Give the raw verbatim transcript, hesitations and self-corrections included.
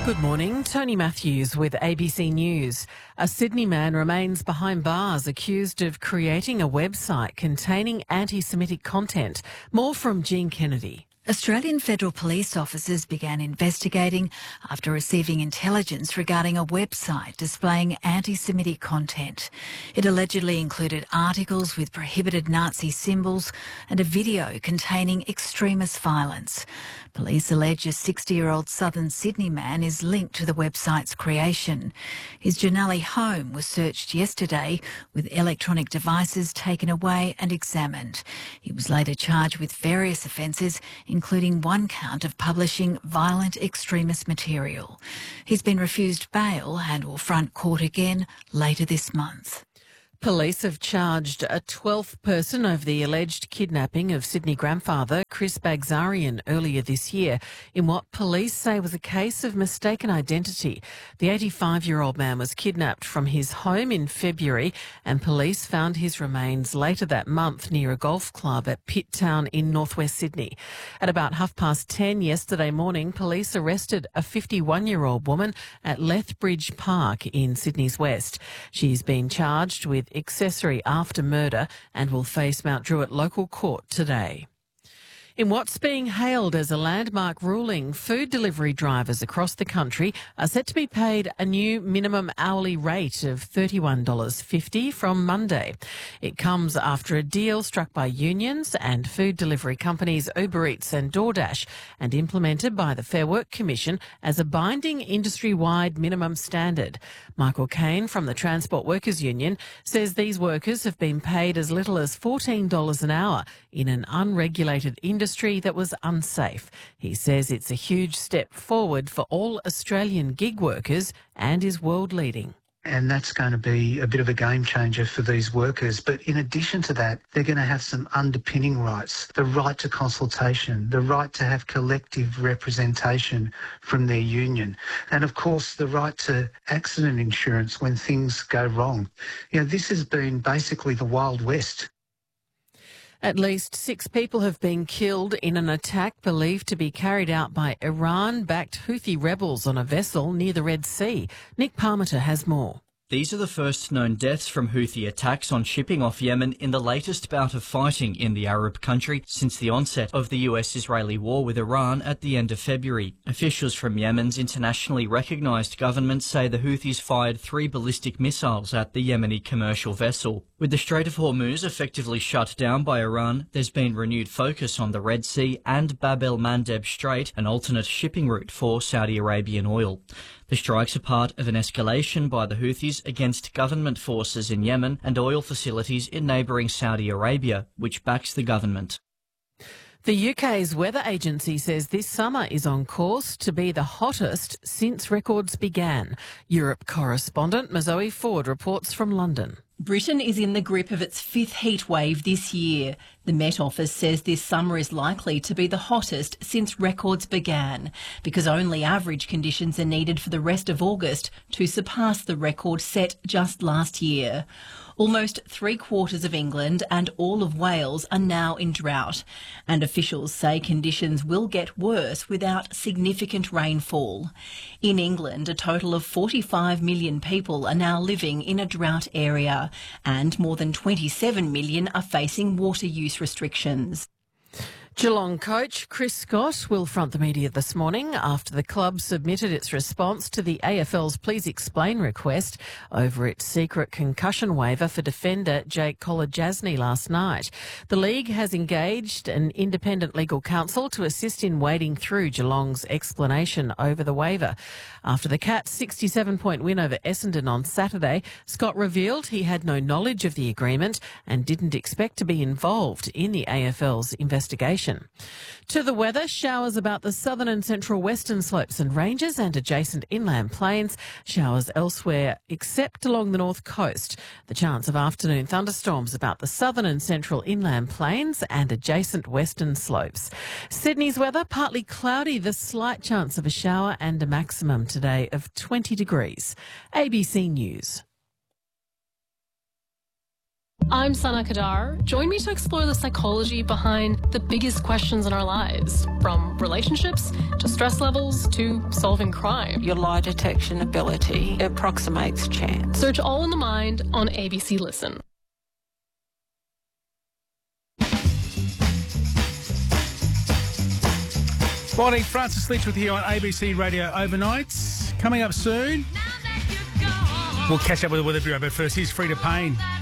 Good morning, Tony Matthews with A B C News. A Sydney man remains behind bars accused of creating a website containing anti-Semitic content. More from Jean Kennedy. Australian Federal Police officers began investigating after receiving intelligence regarding a website displaying anti-Semitic content. It allegedly included articles with prohibited Nazi symbols and a video containing extremist violence. Police allege a sixty-year-old southern Sydney man is linked to the website's creation. His Janali home was searched yesterday with electronic devices taken away and examined. He was later charged with various offences, including one count of publishing violent extremist material. He's been refused bail and will front court again later this month. Police have charged a twelfth person over the alleged kidnapping of Sydney grandfather Chris Bagzarian earlier this year in what police say was a case of mistaken identity. The eighty-five-year-old man was kidnapped from his home in February and police found his remains later that month near a golf club at Pitt Town in northwest Sydney. At about half past ten yesterday morning, police arrested a fifty-one-year-old woman at Lethbridge Park in Sydney's west. She's been charged with accessory after murder and will face Mount Druitt local court today. In what's being hailed as a landmark ruling, food delivery drivers across the country are set to be paid a new minimum hourly rate of thirty-one dollars fifty from Monday. It comes after a deal struck by unions and food delivery companies Uber Eats and DoorDash and implemented by the Fair Work Commission as a binding industry-wide minimum standard. Michael Cain from the Transport Workers Union says these workers have been paid as little as fourteen dollars an hour in an unregulated industry industry that was unsafe. He says it's a huge step forward for all Australian gig workers and is world leading. And that's going to be a bit of a game changer for these workers. But in addition to that, they're going to have some underpinning rights, the right to consultation, the right to have collective representation from their union, and of course the right to accident insurance when things go wrong. You know, this has been basically the Wild West. At least six people have been killed in an attack believed to be carried out by Iran-backed Houthi rebels on a vessel near the Red Sea. Nick Parmenter has more. These are the first known deaths from Houthi attacks on shipping off Yemen in the latest bout of fighting in the Arab country since the onset of the U S-Israeli war with Iran at the end of February. Officials from Yemen's internationally recognised government say the Houthis fired three ballistic missiles at the Yemeni commercial vessel. With the Strait of Hormuz effectively shut down by Iran, there's been renewed focus on the Red Sea and Bab el-Mandeb Strait, an alternate shipping route for Saudi Arabian oil. The strikes are part of an escalation by the Houthis against government forces in Yemen and oil facilities in neighbouring Saudi Arabia, which backs the government. The U K's weather agency says this summer is on course to be the hottest since records began. Europe correspondent Mazoe Ford reports from London. Britain is in the grip of its fifth heat wave this year. The Met Office says this summer is likely to be the hottest since records began, because only average conditions are needed for the rest of August to surpass the record set just last year. Almost three quarters of England and all of Wales are now in drought, and officials say conditions will get worse without significant rainfall. In England, a total of forty-five million people are now living in a drought area, and more than twenty-seven million are facing water use restrictions. Geelong coach Chris Scott will front the media this morning after the club submitted its response to the A F L's Please Explain request over its secret concussion waiver for defender Jake Kolodjasny last night. The league has engaged an independent legal counsel to assist in wading through Geelong's explanation over the waiver. After the Cats' sixty-seven point win over Essendon on Saturday, Scott revealed he had no knowledge of the agreement and didn't expect to be involved in the A F L's investigation. To the weather, showers about the southern and central western slopes and ranges and adjacent inland plains. Showers elsewhere except along the north coast. The chance of afternoon thunderstorms about the southern and central inland plains and adjacent western slopes. Sydney's weather, partly cloudy, the slight chance of a shower and a maximum today of twenty degrees. A B C News. I'm Sana Kadar. Join me to explore the psychology behind the biggest questions in our lives, from relationships to stress levels to solving crime. Your lie detection ability approximates chance. Search All in the Mind on A B C Listen. Morning, Francis Litch with you on A B C Radio Overnights. Coming up soon, we'll catch up with the Weather Bureau, but first here's Frida Payne.